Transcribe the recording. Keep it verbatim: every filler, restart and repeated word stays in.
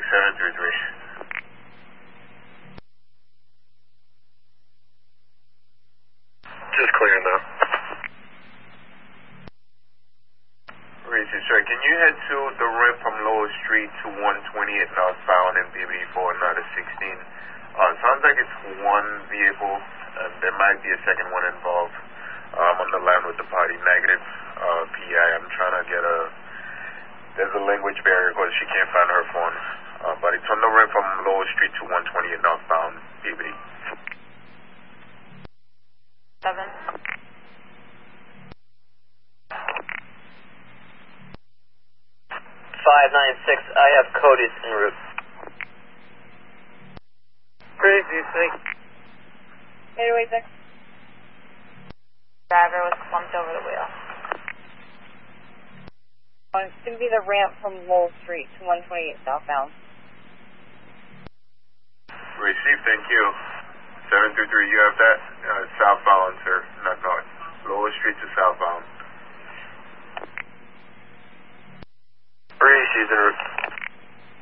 seven three three. Just clear now. Racy, sir, can you head to the ramp from Lowell Street to one twenty-eight northbound in P B D for another sixteen? Uh, sounds like it's one vehicle, and there might be a second one involved. Um, on the line with the party, negative uh, P I. I'm trying to get a, there's a language barrier because she can't find her phone. Uh, but it's on the ramp from Lowell Street to one twenty-eight northbound P B D. Seven. five nine six, I have Cody's en route. Crazy thing. eight oh eight six. Driver was slumped over the wheel. Oh, it's going to be the ramp from Lowell Street to one twenty-eight southbound. Received, thank you. seven three three, you have that? Uh, southbound, sir, not north. Lowell Street to southbound. Received en route.